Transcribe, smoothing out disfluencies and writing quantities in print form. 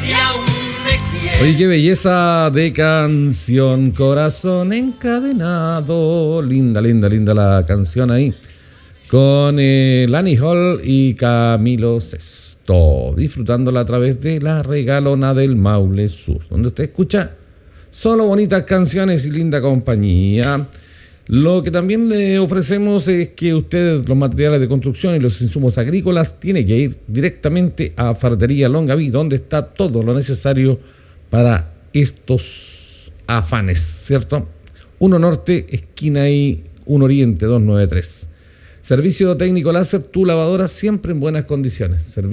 Oye, qué belleza de canción, Corazón Encadenado. Linda, linda, linda la canción ahí. Con Lani Hall y Camilo Sesto. Disfrutándola a través de la Regalona del Maule Sur, donde usted escucha solo bonitas canciones y linda compañía. Lo que también le ofrecemos es que usted los materiales de construcción y los insumos agrícolas tiene que ir directamente a Ferretería Longaví, donde está todo lo necesario para estos afanes, ¿cierto? 1 Norte, esquina y 1 Oriente, 293. Servicio técnico láser, tu lavadora siempre en buenas condiciones. Servicio